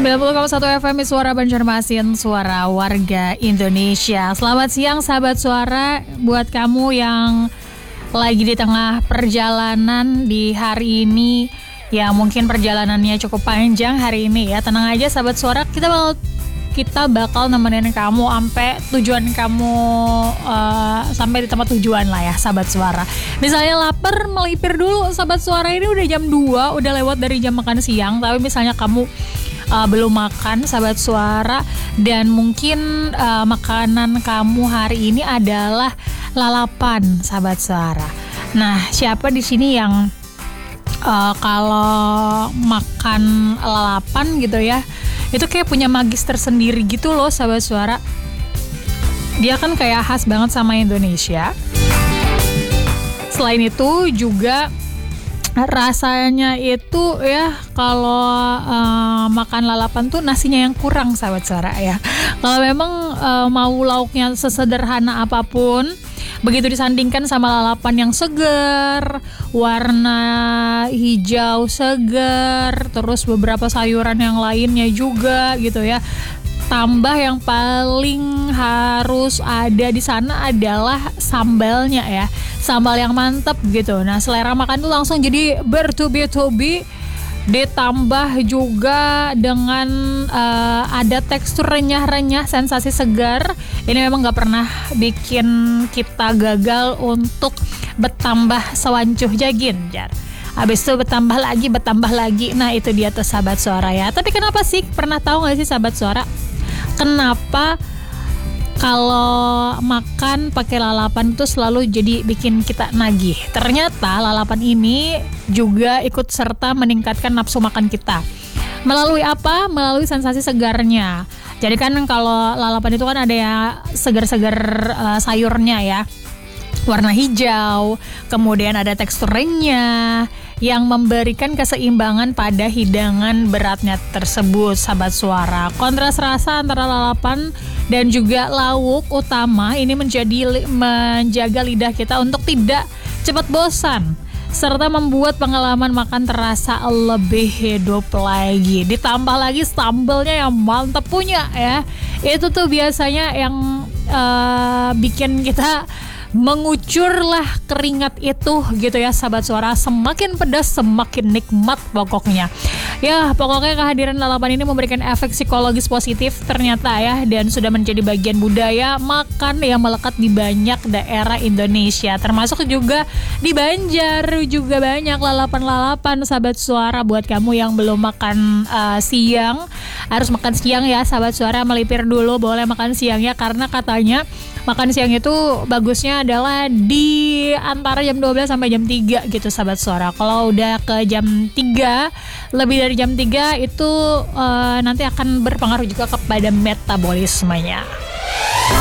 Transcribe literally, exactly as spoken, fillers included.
sembilan puluh koma satu F M Suara Banjarmasin, suara warga Indonesia. Selamat siang sahabat suara, buat kamu yang lagi di tengah perjalanan di hari ini, ya mungkin perjalanannya cukup panjang hari ini ya. Tenang aja sahabat suara, kita bakal kita bakal nemenin kamu sampai tujuan kamu, uh, sampai di tempat tujuan lah ya sahabat suara. Misalnya lapar, melipir dulu sahabat suara, ini udah jam dua, udah lewat dari jam makan siang. Tapi misalnya kamu uh, belum makan sahabat suara, dan mungkin uh, makanan kamu hari ini adalah lalapan sahabat suara. Nah, siapa di sini yang uh, kalau makan lalapan gitu ya, itu kayak punya magis tersendiri gitu loh sahabat suara. Dia kan kayak khas banget sama Indonesia. Selain itu juga rasanya itu ya, kalau uh, makan lalapan tuh nasinya yang kurang sahabat suara ya. Kalau memang uh, mau lauknya sesederhana apapun, begitu disandingkan sama lalapan yang segar, warna hijau segar, terus beberapa sayuran yang lainnya juga gitu ya. Tambah yang paling harus ada di sana adalah sambalnya ya. Sambal yang mantep gitu. Nah, selera makan tuh langsung jadi bertubi-tubi. Ditambah juga dengan uh, ada tekstur renyah-renyah, sensasi segar. Ini memang gak pernah bikin kita gagal untuk bertambah sewancuh jagin, jar. Habis itu bertambah lagi, bertambah lagi. Nah, itu dia tuh sahabat suara ya. Tapi kenapa sih? Pernah tahu gak sih sahabat suara, kenapa kalau makan pakai lalapan itu selalu jadi bikin kita nagih? Ternyata lalapan ini juga ikut serta meningkatkan nafsu makan kita. Melalui apa? Melalui sensasi segarnya. Jadi kan kalau lalapan itu kan ada ya segar-segar uh, sayurnya ya, warna hijau, kemudian ada tekstur renyah yang memberikan keseimbangan pada hidangan beratnya tersebut sahabat suara. Kontras rasa antara lalapan dan juga lauk utama ini menjadi menjaga lidah kita untuk tidak cepat bosan, serta membuat pengalaman makan terasa lebih hidup lagi. Ditambah lagi sambalnya yang mantap punya ya. Itu tuh biasanya yang uh, bikin kita mengucurlah keringat itu gitu ya sahabat suara. Semakin pedas semakin nikmat pokoknya. Ya, pokoknya kehadiran lalapan ini memberikan efek psikologis positif ternyata ya, dan sudah menjadi bagian budaya makan yang melekat di banyak daerah Indonesia, termasuk juga di Banjar juga banyak lalapan-lalapan sahabat suara. Buat kamu yang belum makan uh, siang, harus makan siang ya sahabat suara. Melipir dulu boleh makan siangnya, karena katanya makan siang itu bagusnya adalah di antara jam dua belas sampai jam tiga gitu sahabat suara. Kalau udah ke jam tiga, lebih dari jam tiga itu uh, nanti akan berpengaruh juga kepada metabolismenya.